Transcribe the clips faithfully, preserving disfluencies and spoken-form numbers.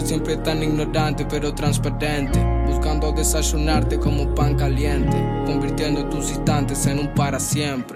siempre tan ignorante pero transparente, buscando desayunarte como pan caliente, convirtiendo tus instantes en un para siempre.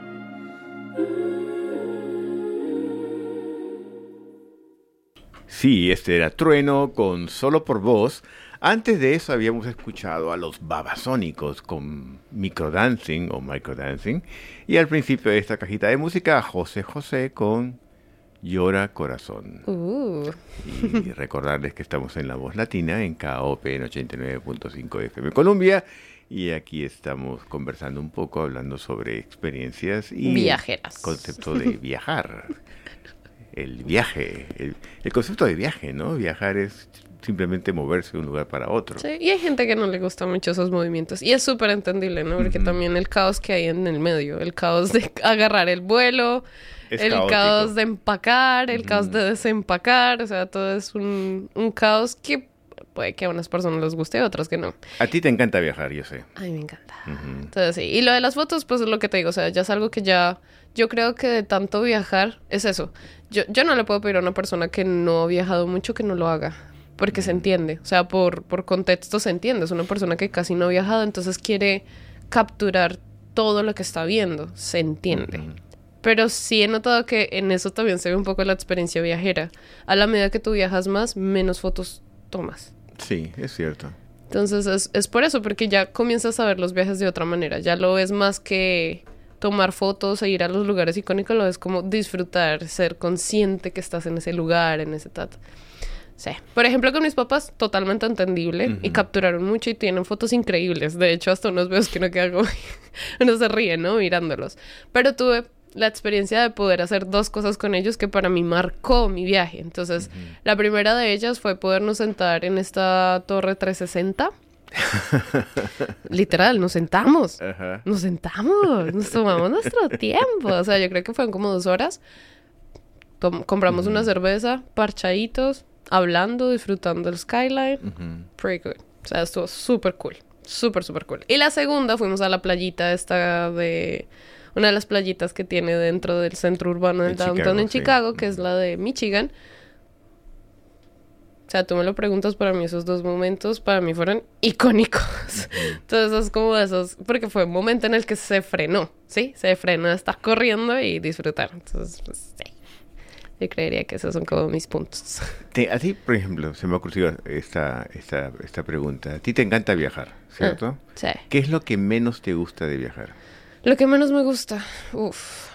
Sí, este era Trueno con Solo por Vos. Antes de eso habíamos escuchado a los Babasónicos con Microdancing o Microdancing. Y al principio de esta cajita de música, José José con Llora Corazón. Uh. Y recordarles que estamos en La Voz Latina, en K O P en ochenta y nueve punto cinco F M Colombia. Y aquí estamos conversando un poco, hablando sobre experiencias y viajeras. Concepto de viajar. El viaje, el, el concepto de viaje, ¿no? Viajar es simplemente moverse de un lugar para otro. Sí, y hay gente que no le gusta mucho esos movimientos. Y es súper entendible, ¿no? Porque uh-huh. también el caos que hay en el medio, el caos de agarrar el vuelo, es el caótico. Caos de empacar, el uh-huh. caos de desempacar, o sea, todo es un, un caos que puede que a unas personas les guste, a otras que no. A ti te encanta viajar, yo sé. A mí me encanta. Uh-huh. Entonces, sí. Y lo de las fotos, pues es lo que te digo, o sea, ya es algo que ya... Yo creo que de tanto viajar es eso. Yo, yo no le puedo pedir a una persona que no ha viajado mucho que no lo haga. Porque se entiende. O sea, por, por contexto se entiende. Es una persona que casi no ha viajado, entonces quiere capturar todo lo que está viendo. Se entiende. Uh-huh. Pero sí he notado que en eso también se ve un poco la experiencia viajera. A la medida que tú viajas más, menos fotos tomas. Sí, es cierto. Entonces es, es por eso, porque ya comienzas a ver los viajes de otra manera. Ya lo ves más que... tomar fotos e ir a los lugares icónicos, lo es como disfrutar, ser consciente que estás en ese lugar, en ese tato. Sí. Por ejemplo, con mis papás, totalmente entendible. Uh-huh. Y capturaron mucho y tienen fotos increíbles. De hecho, hasta unos videos que uno queda como... uno se ríe, ¿no? Mirándolos. Pero tuve la experiencia de poder hacer dos cosas con ellos que para mí marcó mi viaje. Entonces, uh-huh. la primera de ellas fue podernos sentar en esta torre trescientos sesenta. Literal, nos sentamos uh-huh. nos sentamos, nos tomamos nuestro tiempo, o sea, yo creo que fueron como dos horas. Tom- compramos uh-huh. una cerveza, parchaditos, hablando, disfrutando del skyline. Uh-huh. Pretty good, o sea, estuvo súper cool, súper, súper cool. Y la segunda, fuimos a la playita esta de... una de las playitas que tiene dentro del centro urbano del en downtown Chicago, en Chicago, sí. que es la de Michigan. O sea, tú me lo preguntas, para mí esos dos momentos, para mí fueron icónicos. Uh-huh. Entonces, es como esos... porque fue un momento en el que se frenó, ¿sí? Se frenó, estás corriendo y disfrutar. Entonces, pues, sí. Yo creería que esos son como mis puntos. Te, a ti, por ejemplo, se me ocurrió esta, esta, esta pregunta. A ti te encanta viajar, ¿cierto? Ah, sí. ¿Qué es lo que menos te gusta de viajar? Lo que menos me gusta... Uf.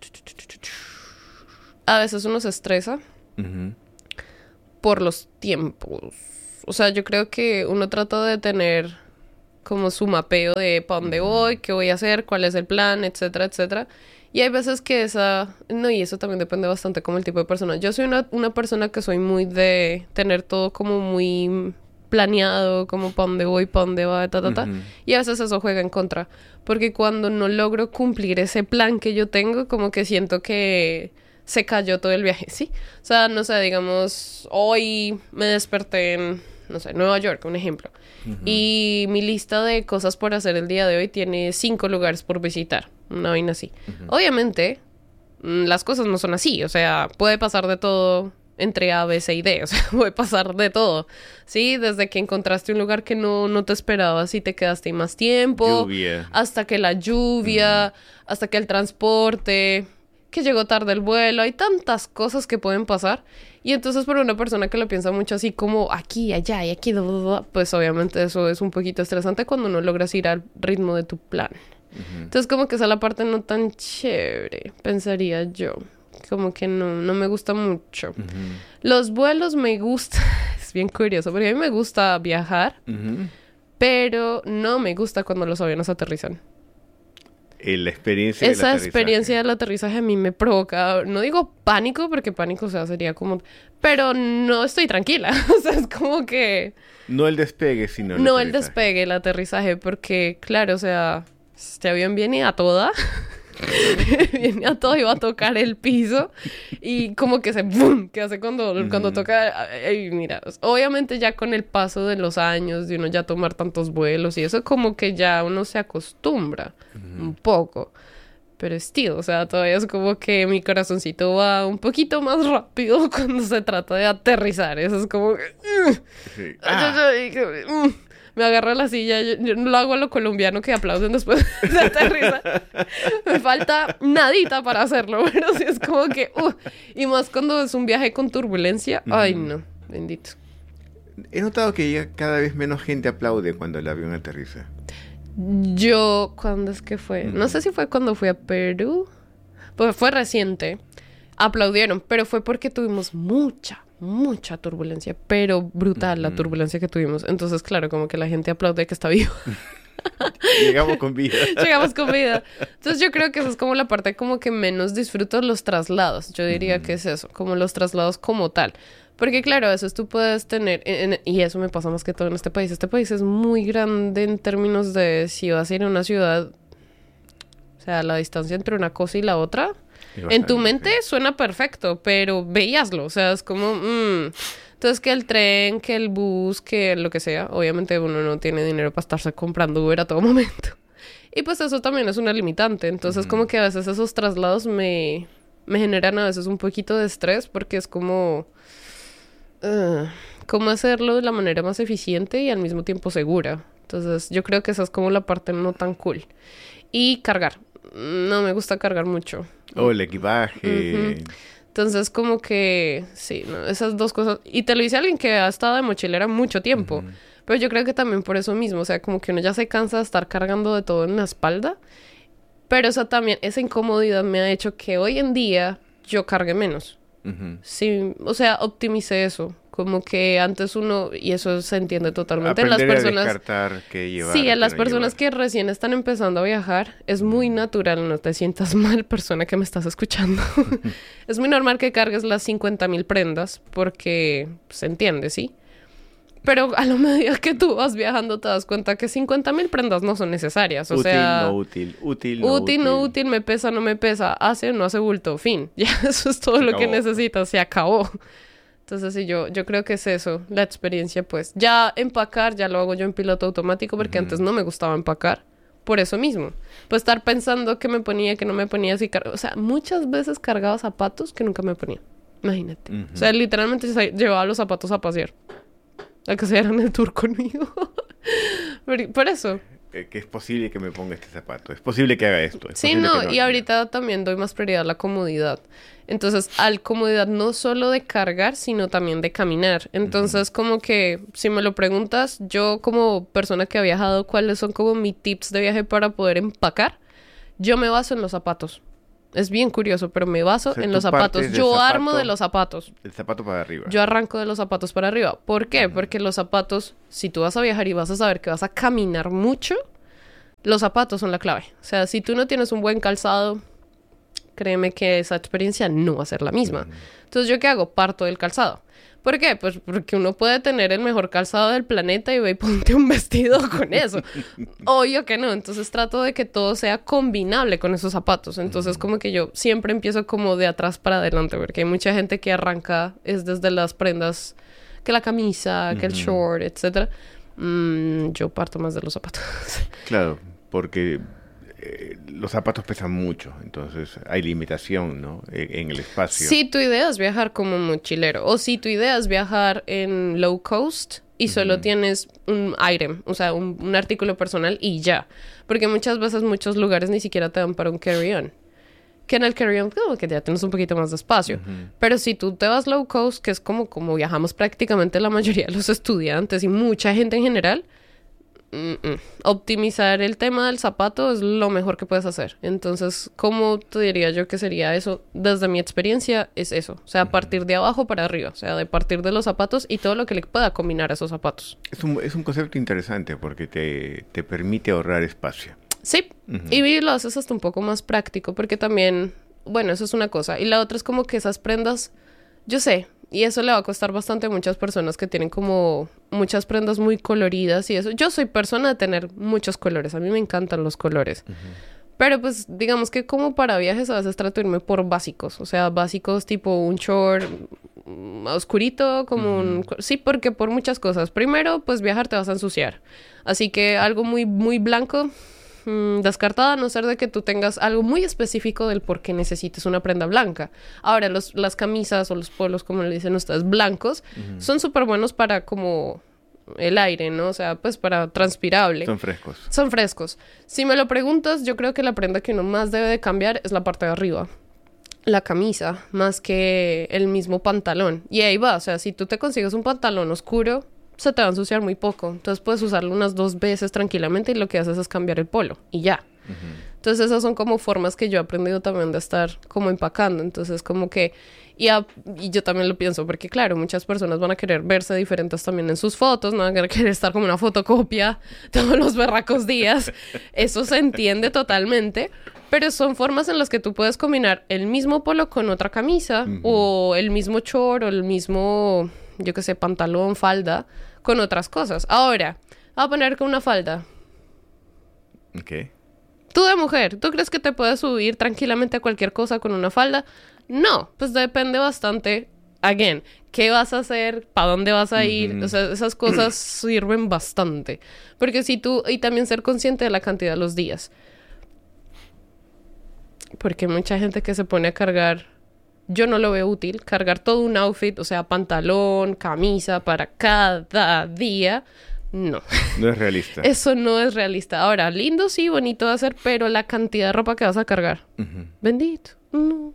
A veces uno se estresa. Uh-huh. Por los tiempos. O sea, yo creo que uno trata de tener como su mapeo de para dónde voy, qué voy a hacer, cuál es el plan, etcétera, etcétera. Y hay veces que esa... No, y eso también depende bastante como el tipo de persona. Yo soy una, una persona que soy muy de tener todo como muy planeado, como para dónde voy, para dónde va, ta, ta, ta. Uh-huh. Y a veces eso juega en contra. Porque cuando no logro cumplir ese plan que yo tengo, como que siento que... se cayó todo el viaje, ¿sí? O sea, no sé, digamos, hoy me desperté en, no sé, Nueva York, un ejemplo. Uh-huh. Y mi lista de cosas por hacer el día de hoy tiene cinco lugares por visitar. Una vaina así. Uh-huh. Obviamente, las cosas no son así. O sea, puede pasar de todo entre A, B, C y D. O sea, puede pasar de todo. ¿Sí? Desde que encontraste un lugar que no, no te esperabas y te quedaste ahí más tiempo. Lluvia. Hasta que la lluvia, uh-huh. hasta que el transporte... que llegó tarde el vuelo, hay tantas cosas que pueden pasar. Y entonces para una persona que lo piensa mucho así como aquí, allá y aquí, pues obviamente eso es un poquito estresante cuando no logras ir al ritmo de tu plan. Uh-huh. Entonces como que esa es la parte no tan chévere, pensaría yo. Como que no, no me gusta mucho. Uh-huh. Los vuelos me gustan, es bien curioso, porque a mí me gusta viajar, uh-huh. pero no me gusta cuando los aviones aterrizan. La experiencia Esa del aterrizaje. experiencia del aterrizaje a mí me provoca, no digo pánico, porque pánico, o sea, sería como... pero no estoy tranquila, o sea, es como que... No el despegue, sino el No aterrizaje. el despegue, el aterrizaje, porque, claro, o sea, este avión viene a toda, viene a todo y va a tocar el piso, y como que se... ¡bum! Que hace cuando, mm. cuando toca... Ay, mira, obviamente ya con el paso de los años, de uno ya tomar tantos vuelos y eso, como que ya uno se acostumbra mm. un poco. Pero still, o sea, todavía es como que mi corazoncito va un poquito más rápido cuando se trata de aterrizar. Eso es como que... Uh, Sí. Ah. uh, me agarro la silla, yo, yo no lo hago a lo colombiano que aplauden después de aterrizar. Me falta nadita para hacerlo, pero sí es como que... Uh, y más cuando es un viaje con turbulencia. Ujú. Ay, no, bendito. He notado que ya cada vez menos gente aplaude cuando el avión aterriza. Yo, ¿cuándo es que fue? No sé si fue cuando fui a Perú. Pues fue reciente. Aplaudieron, pero fue porque tuvimos mucha, mucha turbulencia. Pero brutal la Ujú. turbulencia que tuvimos. Entonces, claro, como que la gente aplaude que está vivo. Llegamos con vida. Llegamos con vida. Entonces yo creo que esa es como la parte como que menos disfruto los traslados. Yo diría Ujú. que es eso, como los traslados como tal. Porque claro, a veces tú puedes tener, en- en- y eso me pasa más que todo en este país. Este país es muy grande en términos de si vas a ir a una ciudad, o sea, la distancia entre una cosa y la otra. Es En tu bastante, mente sí. suena perfecto, pero veíaslo, o sea, es como... mm. Entonces, que el tren, que el bus, que lo que sea. Obviamente uno no tiene dinero para estarse comprando Uber a todo momento. Y pues eso también es una limitante. Entonces, Ujú. como que a veces esos traslados me, me generan a veces un poquito de estrés porque es como... uh, cómo hacerlo de la manera más eficiente y al mismo tiempo segura. Entonces, yo creo que esa es como la parte no tan cool. Y cargar. No me gusta cargar mucho. O el equipaje. Ujú. Entonces, como que, sí, ¿no? Esas dos cosas. Y te lo dice alguien que ha estado de mochilera mucho tiempo. Ujú. Pero yo creo que también por eso mismo. O sea, como que uno ya se cansa de estar cargando de todo en la espalda. Pero eso también, esa incomodidad me ha hecho que hoy en día yo cargue menos. Ujú. Sí, o sea, optimicé eso. Como que antes uno, y eso se entiende totalmente en las Aprender a personas. descartar qué llevar. Sí, a qué las no personas llevar. que recién están empezando a viajar, es muy natural, no te sientas mal, persona que me estás escuchando. Es muy normal que cargues las cincuenta mil prendas, porque se entiende, ¿sí? Pero a la medida que tú vas viajando te das cuenta que cincuenta mil prendas no son necesarias. O útil, sea, no útil, útil, no útil, no útil, me pesa, no me pesa, hace o no hace bulto, fin. Ya eso es todo Se lo que acabó. necesitas, se acabó. Entonces sí, yo, yo creo que es eso, la experiencia pues. Ya empacar, ya lo hago yo en piloto automático porque Ujú. antes no me gustaba empacar. Por eso mismo. Pues estar pensando que me ponía, que no me ponía así. car- O sea, muchas veces cargaba zapatos que nunca me ponía. Imagínate. Ujú. O sea, literalmente sa- llevaba los zapatos a pasear. A que se dieran el tour conmigo. Por, por eso. Eh, que es posible que me ponga este zapato. Es posible que haga esto. es Sí, posible no, que y ahorita también doy más prioridad a la comodidad. Entonces, al comodidad no solo de cargar, sino también de caminar. Entonces, como que, si me lo preguntas, yo como persona que ha viajado, ¿cuáles son como mis tips de viaje para poder empacar? Yo me baso en los zapatos. Es bien curioso, pero me baso O sea, en tú los zapatos. partes del Yo armo zapato- de los zapatos. El zapato para arriba. Yo arranco de los zapatos para arriba. ¿Por qué? Porque los zapatos, si tú vas a viajar y vas a saber que vas a caminar mucho, los zapatos son la clave. O sea, si tú no tienes un buen calzado, créeme que esa experiencia no va a ser la misma. Entonces, ¿yo qué hago? Parto del calzado. ¿Por qué? Pues porque uno puede tener el mejor calzado del planeta y ve y ponte un vestido con eso. Obvio que no. Entonces trato de que todo sea combinable con esos zapatos. Entonces como que yo siempre empiezo como de atrás para adelante, porque hay mucha gente que arranca es desde las prendas, que la camisa, que el Ujú. short, etcétera. Mm, yo parto más de los zapatos. Claro, porque eh, los zapatos pesan mucho, entonces hay limitación, ¿no? En, en el espacio. Si tu idea es viajar como mochilero o si tu idea es viajar en low cost y solo Ujú. tienes un item, o sea, un, un artículo personal y ya. Porque muchas veces muchos lugares ni siquiera te dan para un carry-on. Que en el carry-on como que ya tienes un poquito más de espacio. Ujú. Pero si tú te vas low cost, que es como, como viajamos prácticamente la mayoría de los estudiantes y mucha gente en general, mm, mm, optimizar el tema del zapato es lo mejor que puedes hacer. Entonces, ¿cómo te diría yo que sería eso? Desde mi experiencia es eso. O sea, a partir de abajo para arriba. O sea, de partir de los zapatos y todo lo que le pueda combinar a esos zapatos. Es un, es un concepto interesante porque te, te permite ahorrar espacio. Sí, Ujú. y lo haces hasta un poco más práctico porque también, bueno, eso es una cosa. Y la otra es como que esas prendas, yo sé, y eso le va a costar bastante a muchas personas que tienen como muchas prendas muy coloridas y eso. Yo soy persona de tener muchos colores, a mí me encantan los colores. Pero pues digamos que como para viajes a veces trato de irme por básicos, o sea, básicos tipo un short mm, oscurito, como un... Sí, porque por muchas cosas. Primero, pues viajar te vas a ensuciar. Así que algo muy, muy blanco mm, descartada a no ser de que tú tengas algo muy específico del por qué necesites una prenda blanca. Ahora, los, las camisas o los polos, como le dicen ustedes, blancos, uh-huh. son súper buenos para como el aire, ¿no? O sea, pues para transpirable. Son frescos. Son frescos. Si me lo preguntas, yo creo que la prenda que uno más debe de cambiar es la parte de arriba. La camisa, más que el mismo pantalón. Y ahí va, o sea, si tú te consigues un pantalón oscuro, se te va a ensuciar muy poco. Entonces puedes usarlo unas dos veces tranquilamente y lo que haces es cambiar el polo y ya. Uh-huh. Entonces esas son como formas que yo he aprendido también de estar como empacando. Entonces como que... Y, a, y yo también lo pienso porque claro, muchas personas van a querer verse diferentes también en sus fotos, no van a querer estar como una fotocopia todos los berracos días. Eso se entiende totalmente. Pero son formas en las que tú puedes combinar el mismo polo con otra camisa uh-huh. o el mismo short o el mismo, yo qué sé, pantalón, falda con otras cosas. Ahora, voy a poner con una falda. Ok. Tú de mujer, ¿tú crees que te puedes subir tranquilamente a cualquier cosa con una falda? No, pues depende bastante. Again, ¿qué vas a hacer? ¿Para dónde vas a ir? Uh-huh. O sea, esas cosas sirven bastante. Porque si tú... Y también ser consciente de la cantidad de los días. Porque hay mucha gente que se pone a cargar... Yo no lo veo útil. Cargar todo un outfit, o sea, pantalón, camisa para cada día... No. No es realista. Eso no es realista. Ahora, lindo sí, bonito de hacer, pero la cantidad de ropa que vas a cargar. Uh-huh. Bendito. No.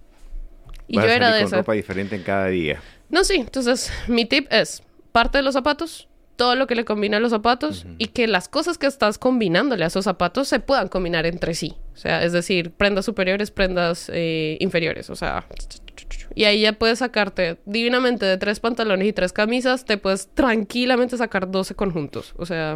Y vas yo a era de con esa. ropa diferente en cada día. No, sí. Entonces, mi tip es, parte de los zapatos, todo lo que le combina a los zapatos, uh-huh. y que las cosas que estás combinándole a esos zapatos se puedan combinar entre sí. O sea, es decir, prendas superiores, prendas eh, inferiores. O sea... Y ahí ya puedes sacarte divinamente de tres pantalones y tres camisas, te puedes tranquilamente sacar doce conjuntos. O sea,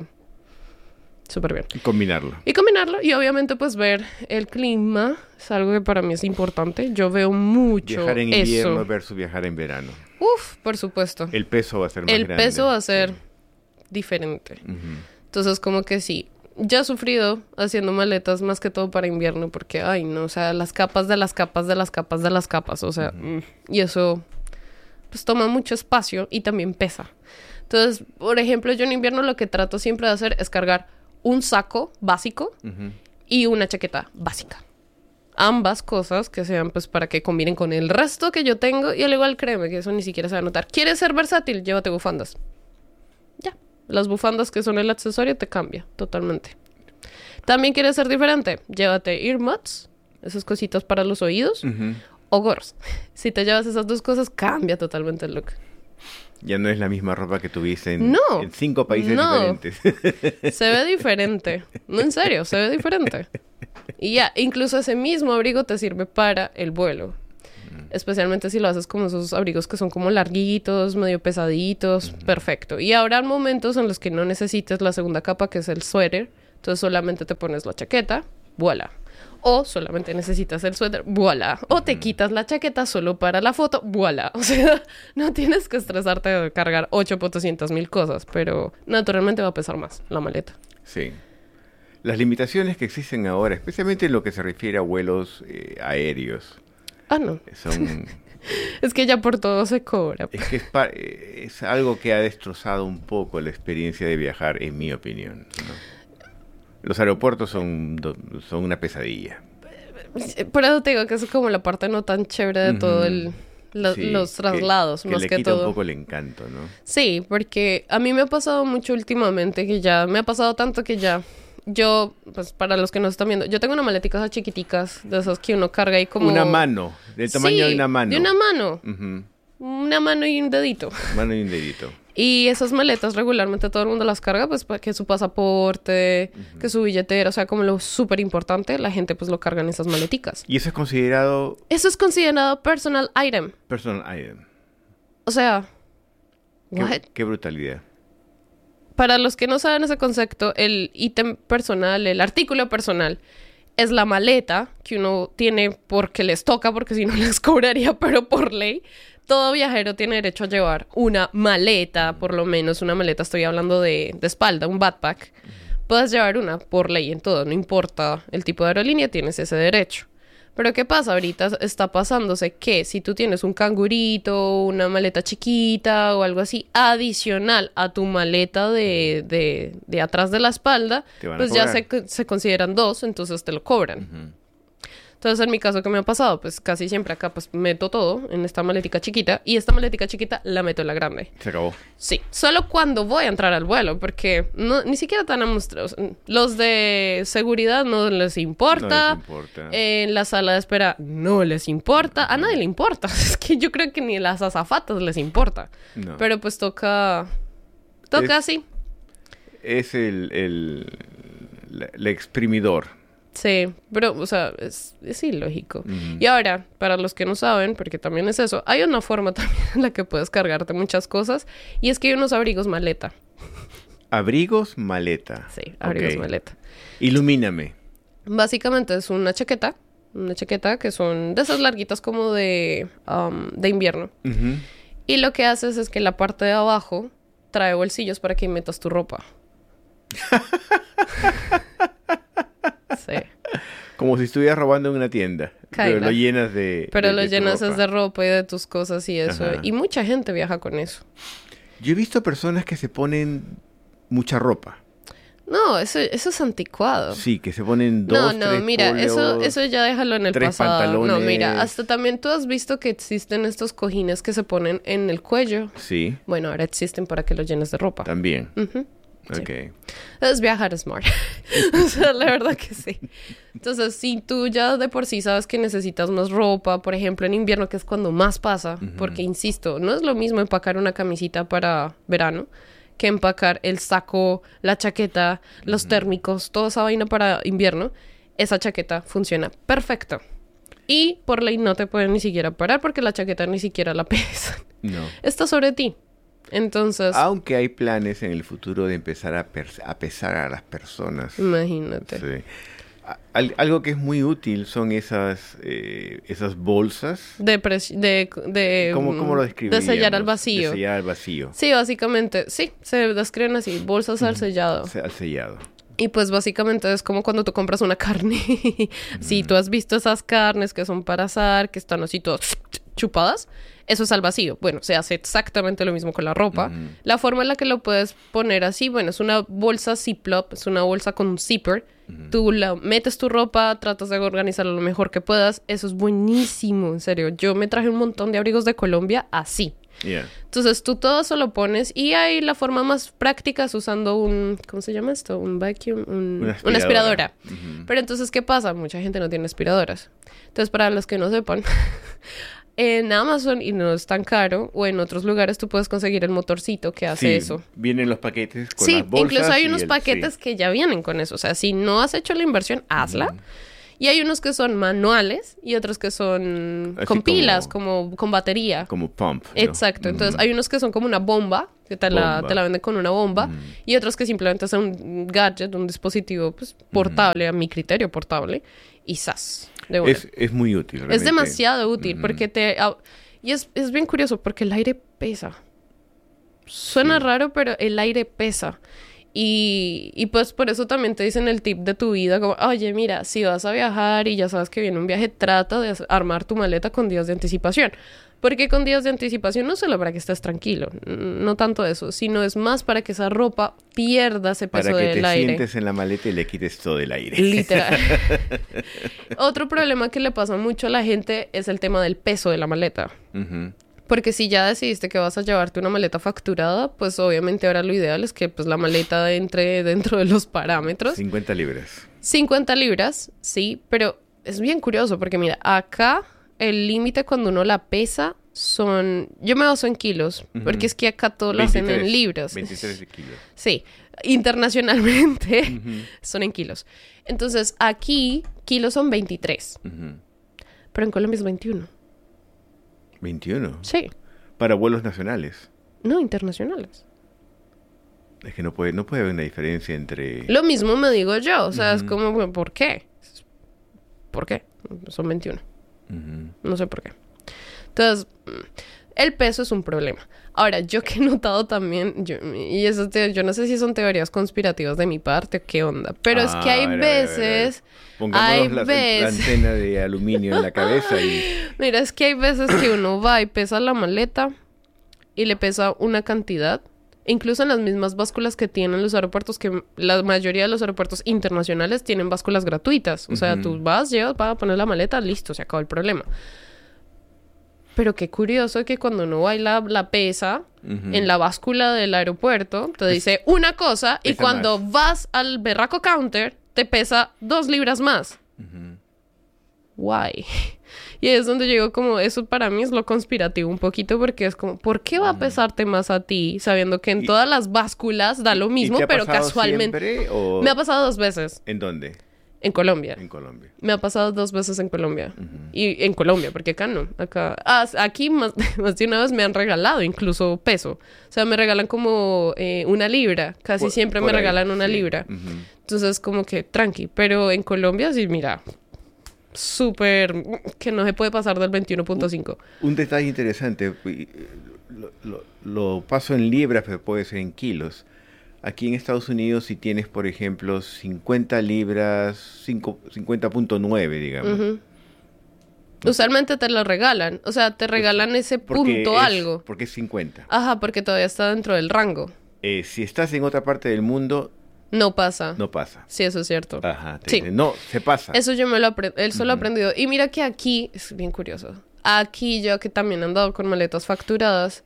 súper bien. Y combinarlo. Y combinarlo. Y obviamente pues ver el clima. Es algo que para mí es importante. Yo veo mucho viajar en invierno eso. versus viajar en verano. Uf, por supuesto. El peso va a ser más el grande. El peso va a ser sí. diferente. Uh-huh. Entonces como que sí. Ya he sufrido haciendo maletas más que todo para invierno porque, ay, no, o sea, las capas de las capas de las capas de las capas, o sea, uh-huh. y eso, pues, toma mucho espacio y también pesa. Entonces, por ejemplo, yo en invierno lo que trato siempre de hacer es cargar un saco básico uh-huh. y una chaqueta básica. Ambas cosas que sean, pues, para que combinen con el resto que yo tengo y al igual, créeme, que eso ni siquiera se va a notar. ¿Quieres ser versátil? Llévate bufandas. Ya. Las bufandas que son el accesorio te cambia totalmente. También quieres ser diferente, llévate earmuffs, esas cositas para los oídos, uh-huh. o gorros. Si te llevas esas dos cosas, cambia totalmente el look. Ya no es la misma ropa que tuviste en, no, en cinco países no. diferentes. Se ve diferente. No, en serio, se ve diferente. Y ya, incluso ese mismo abrigo te sirve para el vuelo. Especialmente si lo haces como esos abrigos que son como larguitos, medio pesaditos. Uh-huh. Perfecto. Y habrá momentos en los que no necesites la segunda capa, que es el suéter. Entonces solamente te pones la chaqueta, voilà. O solamente necesitas el suéter, voilà. O te uh-huh. quitas la chaqueta solo para la foto, voilà. O sea, no tienes que estresarte de cargar ocho potoscientas mil cosas, pero naturalmente va a pesar más la maleta. Sí. Las limitaciones que existen ahora, especialmente en lo que se refiere a vuelos eh, aéreos. Ah, no. Son... es que ya por todo se cobra. Es que es, pa- es algo que ha destrozado un poco la experiencia de viajar, en mi opinión, ¿no? Los aeropuertos son, son una pesadilla. Por eso te digo que es como la parte no tan chévere de uh-huh. todo el... Lo, sí, los traslados, que, más que, que le quita todo. un poco el encanto, ¿no? Sí, porque a mí me ha pasado mucho últimamente que ya... Me ha pasado tanto que ya... Yo, pues para los que nos están viendo, yo tengo una maletica esas chiquiticas, de esas que uno carga ahí como... Una mano, del tamaño sí, de una mano. de una mano. Uh-huh. Una mano y un dedito. Mano y un dedito. Y esas maletas regularmente todo el mundo las carga, pues para que su pasaporte, uh-huh. que su billetera, o sea, como lo súper importante, la gente pues lo carga en esas maleticas. ¿Y eso es considerado...? Eso es considerado personal item. Personal item. O sea... ¿Qué, qué brutalidad? Para los que no saben ese concepto, el ítem personal, el artículo personal, es la maleta que uno tiene porque les toca, porque si no les cobraría, pero por ley. Todo viajero tiene derecho a llevar una maleta, por lo menos una maleta, estoy hablando de, de espalda, un backpack. Puedes llevar una por ley en todo, no importa el tipo de aerolínea, tienes ese derecho. Pero ¿qué pasa? Ahorita está pasándose que si tú tienes un cangurito, una maleta chiquita o algo así, adicional a tu maleta de, de, de atrás de la espalda, pues ya se, se consideran dos, entonces te lo cobran. Uh-huh. Entonces, en mi caso, ¿qué me ha pasado? Pues casi siempre acá pues meto todo en esta maletica chiquita y esta maletica chiquita la meto en la grande. Se acabó. Sí, solo cuando voy a entrar al vuelo, porque no, ni siquiera tan amostrados. Los de seguridad no les importa. No les importa. En la sala de espera no les importa. A nadie le importa. Es que yo creo que ni a las azafatas les importa. No. Pero pues toca... Toca es, así. Es el... el, el, el exprimidor. Sí, pero, o sea, es, es ilógico. Uh-huh. Y ahora, para los que no saben, porque también es eso, hay una forma también en la que puedes cargarte muchas cosas, y es que hay unos abrigos maleta. ¿Abrigos maleta? Sí, abrigos okay. maleta. Ilumíname. Básicamente es una chaqueta, una chaqueta que son de esas larguitas como de, um, de invierno. Uh-huh. Y lo que haces es que la parte de abajo trae bolsillos para que metas tu ropa. Sí. Como si estuvieras robando en una tienda. Kinda. Pero lo llenas de Pero de, lo de llenas es de ropa y de tus cosas y eso. Ajá. Y mucha gente viaja con eso. Yo he visto personas que se ponen mucha ropa. No, eso, eso es anticuado. Sí, que se ponen dos, No, no, tres mira, polos, eso, eso ya déjalo en el tres pasado. Pantalones. No, mira, hasta también tú has visto que existen estos cojines que se ponen en el cuello. Sí. Bueno, ahora existen para que los llenes de ropa. También. Uh-huh. Ok. Sí. Es viajar smart. O sea, la verdad que sí. Entonces, si tú ya de por sí sabes que necesitas más ropa, por ejemplo, en invierno, que es cuando más pasa, uh-huh. porque, insisto, no es lo mismo empacar una camisita para verano que empacar el saco, la chaqueta, uh-huh. los térmicos, toda esa vaina para invierno. Esa chaqueta funciona perfecto. Y por ley no te pueden ni siquiera parar porque la chaqueta ni siquiera la pesan. No. Está sobre ti. Entonces... Aunque hay planes en el futuro de empezar a, per- a pesar a las personas. Imagínate. Sí. Al- algo que es muy útil son esas eh, esas bolsas. De... Pres- de, de ¿Cómo, ¿Cómo lo describiríamos? De sellar al vacío. De sellar al vacío. Sí, básicamente. Sí, se describen así. Bolsas al sellado. Al sellado. Y pues básicamente es como cuando tú compras una carne. Si tú has visto esas carnes que son para asar, que están así todas chupadas, eso es al vacío. Bueno, se hace exactamente lo mismo con la ropa. Uh-huh. La forma en la que lo puedes poner así, bueno, es una bolsa Ziploc, es una bolsa con un zipper. Uh-huh. Tú la metes tu ropa, tratas de organizarla lo mejor que puedas. Eso es buenísimo, en serio. Yo me traje un montón de abrigos de Colombia así. Yeah. Entonces tú todo eso lo pones y hay la forma más práctica es usando un, ¿cómo se llama esto? Un vacuum, un, una aspiradora. Una aspiradora. Uh-huh. Pero entonces, ¿qué pasa? Mucha gente no tiene aspiradoras. Entonces, para los que no sepan, en Amazon, y no es tan caro, o en otros lugares tú puedes conseguir el motorcito que hace sí, eso. Vienen los paquetes con sí, las bolsas. Incluso hay unos el, paquetes sí. que ya vienen con eso. O sea, si no has hecho la inversión, hazla. Uh-huh. Y hay unos que son manuales y otros que son así con pilas, como, como con batería. Como pump, ¿no? Exacto. Entonces, mm. hay unos que son como una bomba, que te, bomba. La, te la venden con una bomba. Mm. Y otros que simplemente son un gadget, un dispositivo pues, portable, mm. a mi criterio portable. Y ¡zas! De una. Es, es muy útil, realmente. Es demasiado útil, mm. porque te... Uh, y es, es bien curioso, porque el aire pesa. Suena sí. raro, pero el aire pesa. Y, y pues por eso también te dicen el tip de tu vida, como, oye, mira, si vas a viajar y ya sabes que viene un viaje, trata de armar tu maleta con días de anticipación. Porque con días de anticipación no solo para que estés tranquilo, no tanto eso, sino es más para que esa ropa pierda ese peso del aire. Para que te sientes en la maleta y le quites todo el aire. Literal. Otro problema que le pasa mucho a la gente es el tema del peso de la maleta. Uh-huh. Porque si ya decidiste que vas a llevarte una maleta facturada, pues obviamente ahora lo ideal es que pues la maleta entre dentro de los parámetros. cincuenta libras. cincuenta libras, sí, pero es bien curioso porque mira, acá el límite cuando uno la pesa son... Yo me baso en kilos, uh-huh. porque es que acá todo lo hacen en libras. veintitrés kilos. Sí, internacionalmente uh-huh. son en kilos. Entonces, aquí kilos son veintitrés, uh-huh. pero en Colombia es veintiuno. ¿veintiuno? Sí. ¿Para vuelos nacionales? No, internacionales. Es que no puede, no puede haber una diferencia entre... Lo mismo me digo yo. O sea, uh-huh. es como, ¿por qué? ¿Por qué? Son veintiuno. Uh-huh. No sé por qué. Entonces, el peso es un problema. Ahora, yo que he notado también, yo, y eso te, yo no sé si son teorías conspirativas de mi parte o qué onda, pero ah, es que hay a ver, veces... A ver, a ver. Pongámonos hay la, veces... la antena de aluminio en la cabeza y... Mira, es que hay veces que uno va y pesa la maleta y le pesa una cantidad, incluso en las mismas básculas que tienen los aeropuertos, que la mayoría de los aeropuertos internacionales tienen básculas gratuitas. O uh-huh. sea, tú vas, llevas, vas a poner la maleta, listo, se acabó el problema. Pero qué curioso que cuando uno va y la, la pesa uh-huh. en la báscula del aeropuerto, te dice una cosa y cuando más. vas al berraco counter, te pesa dos libras más. Uh-huh. Why? Y es donde llego como, eso para mí es lo conspirativo un poquito, porque es como, ¿por qué va a pesarte más a ti? Sabiendo que en y, todas las básculas da lo mismo, pero casualmente... Siempre, o... Me ha pasado dos veces. ¿En dónde? En Colombia. En Colombia. Me ha pasado dos veces en Colombia. Uh-huh. Y en Colombia, porque acá no. Acá, ah, aquí más, más de una vez me han regalado incluso peso. O sea, me regalan como eh, una libra. Casi por, siempre por me ahí, regalan una sí. libra. Uh-huh. Entonces, como que tranqui. Pero en Colombia, sí, mira... súper... que no se puede pasar del veintiuno punto cinco. Un, un detalle interesante. Lo, lo, lo paso en libras, pero puede ser en kilos. Aquí en Estados Unidos, si tienes, por ejemplo, cincuenta libras, cincuenta punto nueve, digamos. Uh-huh. Usualmente te lo regalan. O sea, te regalan ese punto es, algo. Porque es cincuenta. Ajá, porque todavía está dentro del rango. Eh, si estás en otra parte del mundo... No pasa. No pasa. Sí, eso es cierto. Ajá. Te sí. dice, no, se pasa. Eso yo me lo aprendí. Eso uh-huh. lo he aprendido. Y mira que aquí... Es bien curioso. Aquí yo que también he andado con maletas facturadas...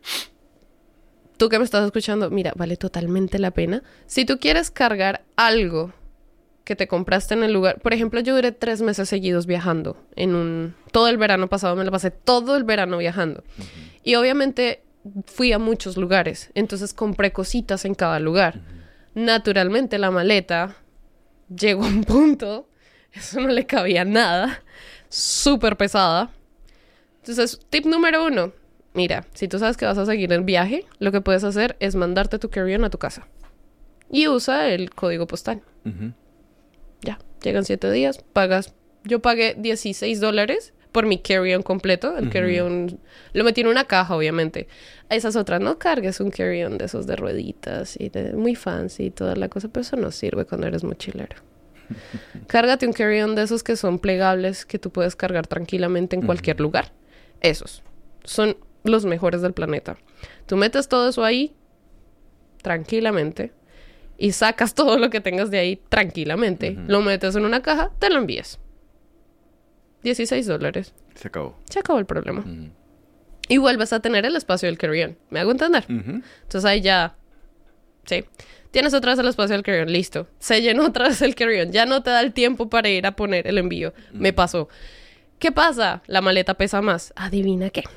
Tú que me estás escuchando, mira, vale totalmente la pena. Si tú quieres cargar algo que te compraste en el lugar... Por ejemplo, yo duré tres meses seguidos viajando. En un... Todo el verano pasado me lo pasé todo el verano viajando. Uh-huh. Y obviamente fui a muchos lugares. Entonces compré cositas en cada lugar. Uh-huh. Naturalmente la maleta llegó a un punto... Eso no le cabía nada. Súper pesada. Entonces, tip número uno... Mira, si tú sabes que vas a seguir el viaje, lo que puedes hacer es mandarte tu carry-on a tu casa. Y usa el código postal. Uh-huh. Ya, llegan siete días, pagas... Yo pagué dieciséis dólares por mi carry-on completo. El uh-huh. carry-on... Lo metí en una caja, obviamente. Esas otras, no cargues un carry-on de esos de rueditas y de muy fancy y toda la cosa. Pero eso no sirve cuando eres mochilero. Cárgate un carry-on de esos que son plegables, que tú puedes cargar tranquilamente en uh-huh. cualquier lugar. Esos son... los mejores del planeta. Tú metes todo eso ahí tranquilamente y sacas todo lo que tengas de ahí tranquilamente. Uh-huh. Lo metes en una caja, te lo envías. dieciséis dólares. Se acabó. Se acabó el problema. Uh-huh. Y vuelves a tener el espacio del carry-on. ¿Me hago entender? Uh-huh. Entonces ahí ya... Sí. Tienes otra vez el espacio del carry-on. Listo. Se llenó otra vez el carry-on. Ya no te da el tiempo para ir a poner el envío. Uh-huh. Me pasó. ¿Qué pasa? La maleta pesa más. ¿Adivina qué?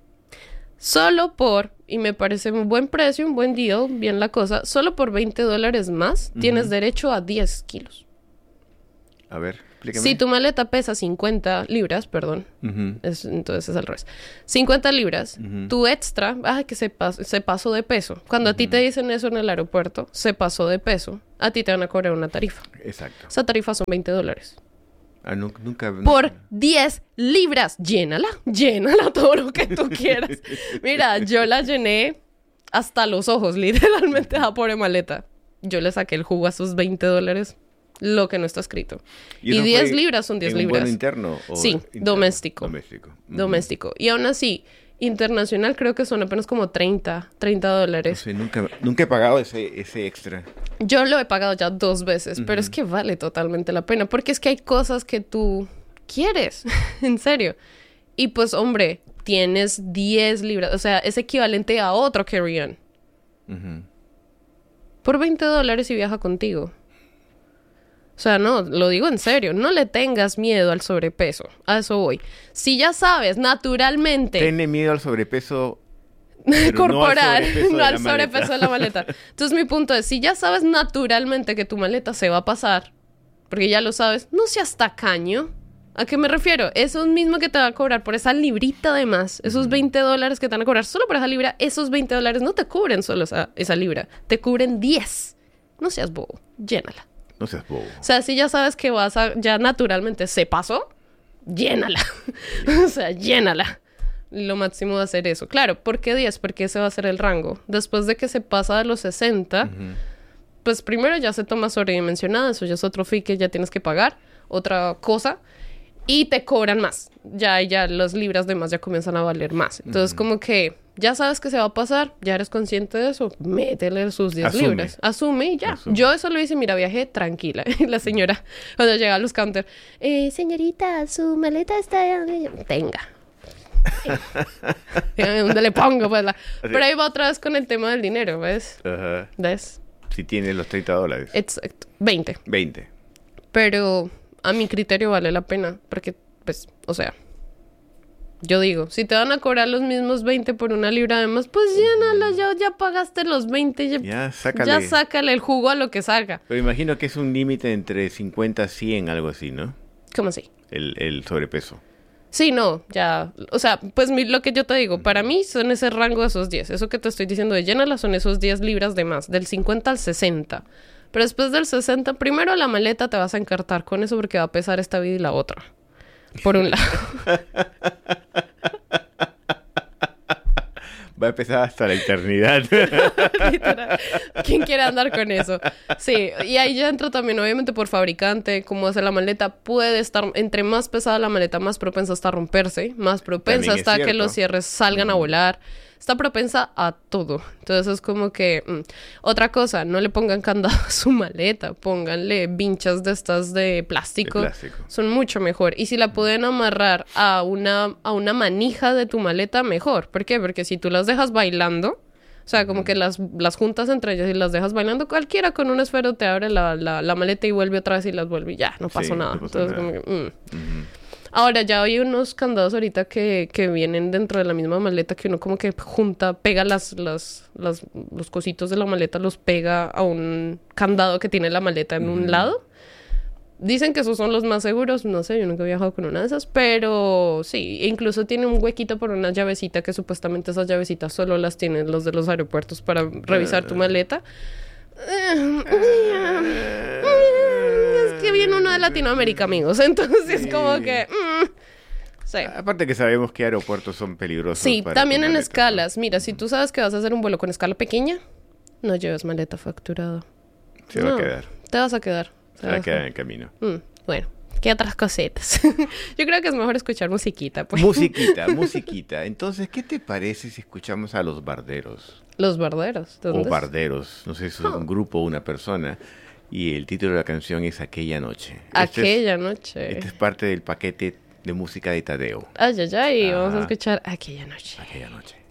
Solo por, y me parece un buen precio, un buen deal, bien la cosa, solo por veinte dólares más uh-huh. tienes derecho a diez kilos. A ver, explícame. Si tu maleta pesa cincuenta libras, perdón, uh-huh. es, entonces es al revés. cincuenta libras, uh-huh. tu extra, ah, que se, pas- se pasó de peso. Cuando uh-huh. a ti te dicen eso en el aeropuerto, se pasó de peso, a ti te van a cobrar una tarifa. Exacto. Esa tarifa son veinte dólares. Ah, nunca, nunca, nunca. Por diez libras. Llénala. Llénala todo lo que tú quieras. Mira, yo la llené hasta los ojos, literalmente, a pobre maleta. Yo le saqué el jugo a esos veinte dólares, lo que no está escrito. Y, y diez libras son diez ¿en libras. ¿Un vuelo interno? O sí, interno? doméstico. Doméstico. Mm. Doméstico. Y aún así, internacional creo que son apenas como treinta, treinta dólares. No sé, nunca, nunca he pagado ese, ese extra. Yo lo he pagado ya dos veces, uh-huh. pero es que vale totalmente la pena. Porque es que hay cosas que tú quieres, en serio. Y pues, hombre, tienes diez libras. O sea, es equivalente a otro carry-on. Uh-huh. Por veinte dólares y viaja contigo. O sea, no, lo digo en serio. No le tengas miedo al sobrepeso. A eso voy. Si ya sabes, naturalmente... Tiene miedo al sobrepeso... corporal, no al sobrepeso de la maleta. Entonces mi punto es, si ya sabes naturalmente que tu maleta se va a pasar, porque ya lo sabes, no seas tacaño. ¿A qué me refiero? Eso mismo que te va a cobrar por esa librita de más, esos veinte dólares que te van a cobrar solo por esa libra, esos veinte dólares no te cubren solo esa, esa libra, te cubren diez. No seas bobo, llénala. No seas bobo. O sea, si ya sabes que vas a, ya naturalmente se pasó, llénala. O sea, llénala. Lo máximo va a ser eso. Claro, ¿por qué diez? Porque ese va a ser el rango. Después de que se pasa a los sesenta, uh-huh. pues primero ya se toma sobredimensionada, eso ya es otro fee que ya tienes que pagar, otra cosa, y te cobran más. Ya, ya las libras de más ya comienzan a valer más. Entonces, uh-huh. como que ya sabes que se va a pasar, ya eres consciente de eso, métele sus diez Asume. libras. Asume y ya. Asume. Yo eso lo hice, mira, viajé tranquila. Y la señora, cuando llega a los counters, eh, señorita, su maleta está... Tenga. ¿Dónde le pongo? Pues la... Pero ahí va otra vez con el tema del dinero, ¿ves? Ajá. ¿Ves? Si tiene los treinta dólares. Exacto. veinte. veinte. Pero a mi criterio vale la pena. Porque, pues, o sea... Yo digo, si te van a cobrar los mismos veinte por una libra de más, pues llénala, ya, ya pagaste los veinte. Ya, ya, sácale. ya sácale el jugo a lo que salga. Pero imagino que es un límite entre cincuenta a cien, algo así, ¿no? ¿Cómo así? El, el sobrepeso. Sí, no, ya, o sea, pues mi, lo que yo te digo, para mí son ese rango de esos diez. Eso que te estoy diciendo de llénala son esos diez libras de más, del cincuenta al sesenta. Pero después del sesenta, primero la maleta te vas a encartar con eso porque va a pesar esta vida y la otra. Por un lado. Va a empezar hasta la eternidad. Literal. ¿Quién quiere andar con eso? Sí, y ahí ya entra también, obviamente, por fabricante, cómo hacer la maleta. Puede estar, entre más pesada la maleta, más propensa está a romperse, más propensa está a que los cierres salgan mm. a volar. Está propensa a todo. Entonces es como que... Mm. Otra cosa, no le pongan candado a su maleta. Pónganle vinchas de estas de plástico. De plástico. Son mucho mejor. Y si la pueden amarrar a una, a una manija de tu maleta, mejor. ¿Por qué? Porque si tú las dejas bailando... O sea, como mm. que las, las juntas entre ellas y las dejas bailando, cualquiera con un esfero te abre la, la, la maleta y vuelve otra vez y las vuelve y ya, no pasó sí, nada. No pasó Entonces, nada. como que... Mm. Mm-hmm. Ahora, ya hay unos candados ahorita que, que vienen dentro de la misma maleta que uno como que junta, pega las, las, las, los cositos de la maleta, los pega a un candado que tiene la maleta en mm. un lado. Dicen que esos son los más seguros, no sé, yo nunca he viajado con una de esas, pero sí, incluso tiene un huequito por una llavecita que supuestamente esas llavecitas solo las tienen los de los aeropuertos para revisar tu maleta. Es que viene uno de Latinoamérica, amigos. Entonces, sí. como que... Mm, sí. Aparte que sabemos que aeropuertos son peligrosos. Sí, para también en maleta, escalas. ¿no? Mira, si tú sabes que vas a hacer un vuelo con escala pequeña, no lleves maleta facturada. Se no, va a quedar. Te vas a quedar. Se va a quedar en el camino. Mm, bueno, ¿qué otras cositas? Yo creo que es mejor escuchar musiquita. Pues. Musiquita, musiquita. Entonces, ¿qué te parece si escuchamos a Los Barderos? Los Barderos. O Barderos. No sé si es oh. un grupo o una persona. Y el título de la canción es Aquella Noche. Aquella este es, Noche. Este es parte del paquete de música de Tadeo. Ay, ay, ay. Ah. Vamos a escuchar Aquella Noche. Aquella Noche.